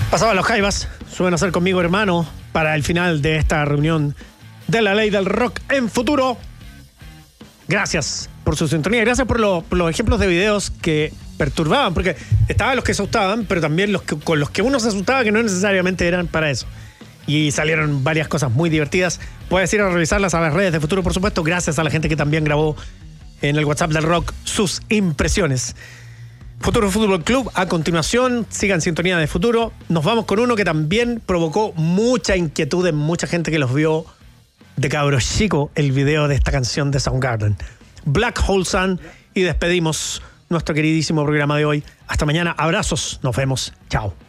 Pasaban los Jaivas, suben a ser conmigo hermano para el final de esta reunión de la ley del rock en futuro. Gracias por su sintonía, gracias por los ejemplos de videos que perturbaban, porque estaban los que asustaban, pero también con los que uno se asustaba que no necesariamente eran para eso. Y salieron varias cosas muy divertidas. Puedes ir a revisarlas a las redes de Futuro, por supuesto, gracias a la gente que también grabó en el WhatsApp del rock sus impresiones. Futuro Fútbol Club, a continuación, sigan sintonía de Futuro. Nos vamos con uno que también provocó mucha inquietud en mucha gente que los vio de cabro chico, el video de esta canción de Soundgarden, Black Hole Sun, y despedimos nuestro queridísimo programa de hoy. Hasta mañana, abrazos, nos vemos, chao.